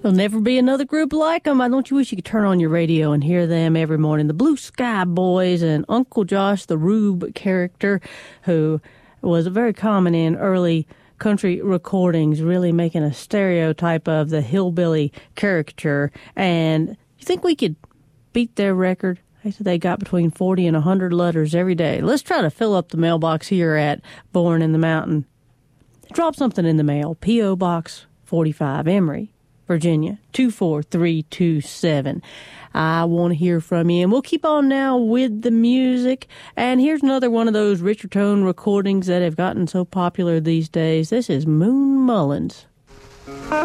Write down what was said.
There'll never be another group like them. Don't you wish you could turn on your radio and hear them every morning? The Blue Sky Boys and Uncle Josh, the Rube character, who was very common in early country recordings, really making a stereotype of the hillbilly caricature. And you think we could beat their record? They said they got between 40 and 100 letters every day. Let's try to fill up the mailbox here at Born in the Mountain. Drop something in the mail. P.O. Box 45, Emory, Virginia, 24327. I want to hear from you. And we'll keep on now with the music. And here's another one of those Richard Tone recordings that have gotten so popular these days. This is Moon Mullins.